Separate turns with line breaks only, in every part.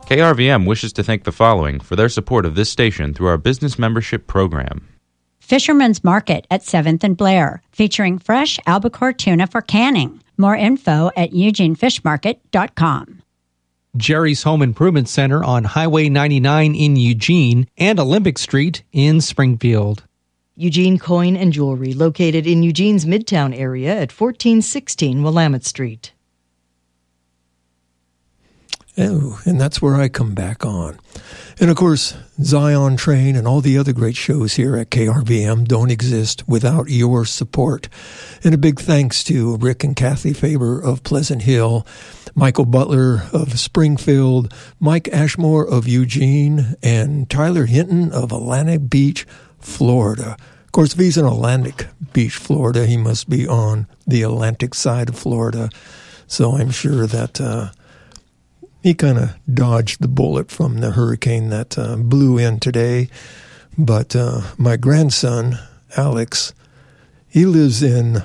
KRVM wishes to thank the following for their support of this station through our business membership program.
Fisherman's Market at 7th and Blair, featuring fresh albacore tuna for canning. More info at eugenefishmarket.com.
Jerry's Home Improvement Center on Highway 99 in Eugene and Olympic Street in Springfield.
Eugene Coin and Jewelry, located in Eugene's Midtown area at 1416 Willamette Street.
Oh, and that's where I come back on. And of course, Zion Train and all the other great shows here at KRVM don't exist without your support. And a big thanks to Rick and Kathy Faber of Pleasant Hill, Michael Butler of Springfield, Mike Ashmore of Eugene, and Tyler Hinton of Atlantic Beach, Florida. Of course, if he's in Atlantic Beach, Florida, he must be on the Atlantic side of Florida. So I'm sure that he kind of dodged the bullet from the hurricane that blew in today. But my grandson, Alex, he lives in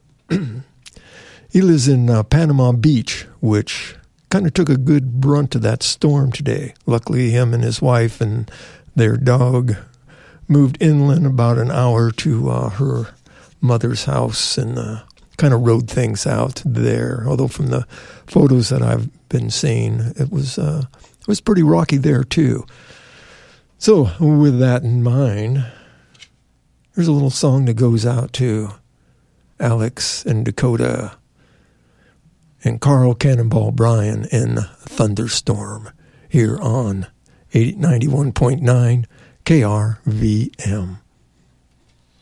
Panama Beach, which kind of took a good brunt of that storm today. Luckily, him and his wife and their dog moved inland about an hour to her mother's house and kind of rode things out there. Although from the photos that I've been seeing, it was pretty rocky there too. So with that in mind, here's a little song that goes out to Alex and Dakota and Carl Cannonball Bryan in Thunderstorm here on 91.9 KRVM.